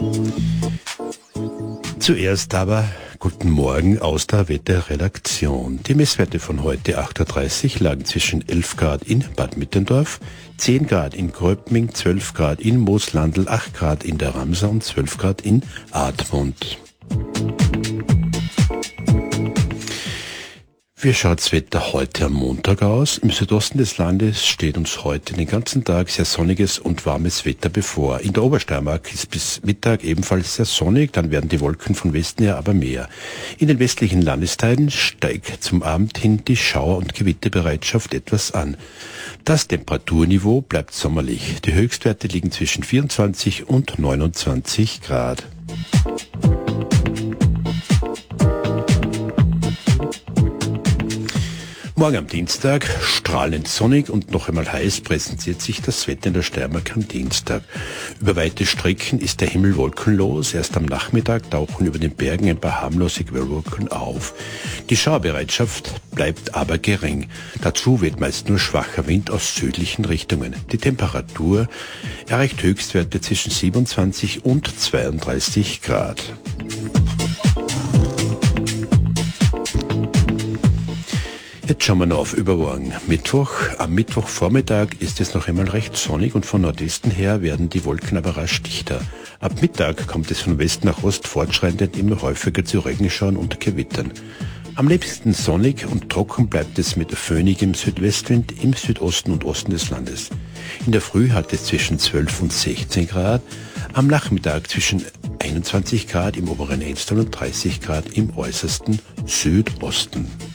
Zuerst aber guten Morgen aus der Wetterredaktion. Die Messwerte von heute 8.30 Uhr lagen zwischen 11 Grad in Bad Mitterndorf, 10 Grad in Gröbming, 12 Grad in Mooslandl, 8 Grad in der Ramsau und 12 Grad in Admont. Wie schaut das Wetter heute am Montag aus? Im Südosten des Landes steht uns heute den ganzen Tag sehr sonniges und warmes Wetter bevor. In der Obersteiermark ist bis Mittag ebenfalls sehr sonnig, dann werden die Wolken von Westen her aber mehr. In den westlichen Landesteilen steigt zum Abend hin die Schauer- und Gewitterbereitschaft etwas an. Das Temperaturniveau bleibt sommerlich. Die Höchstwerte liegen zwischen 24 und 29 Grad. Morgen am Dienstag, strahlend sonnig und noch einmal heiß, präsentiert sich das Wetter in der Steiermark am Dienstag. Über weite Strecken ist der Himmel wolkenlos. Erst am Nachmittag tauchen über den Bergen ein paar harmlose Quellwolken auf. Die Schauerbereitschaft bleibt aber gering. Dazu weht meist nur schwacher Wind aus südlichen Richtungen. Die Temperatur erreicht Höchstwerte zwischen 27 und 32 Grad. Jetzt schauen wir noch auf übermorgen. Mittwoch. Am Mittwochvormittag ist es noch einmal recht sonnig und von Nordwesten her werden die Wolken aber rasch dichter. Ab Mittag kommt es von West nach Ost fortschreitend immer häufiger zu Regenschauern und Gewittern. Am liebsten sonnig und trocken bleibt es mit föhnigem Südwestwind im Südosten und Osten des Landes. In der Früh hat es zwischen 12 und 16 Grad, am Nachmittag zwischen 21 Grad im oberen Elster und 30 Grad im äußersten Südosten.